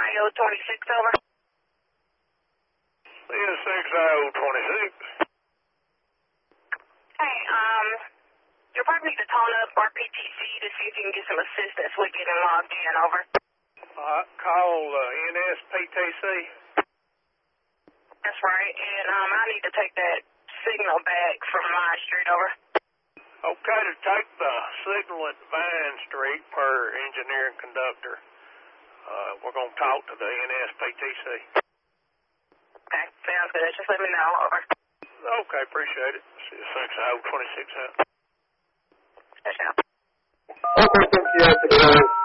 CN6O26, over. CN6O26. Hey, you'll probably need to tone up RPTC to see if you can get some assistance with getting logged in, over. Call NSPTC. That's right, and I need to take that signal back from my street, over. Okay, to take the signal at Vine Street per engineer and conductor, we're going to talk to the NSPTC. Okay, sounds good. Just let me know, over. Okay, appreciate it. CN6O26 out. That's out. Okay, thank you.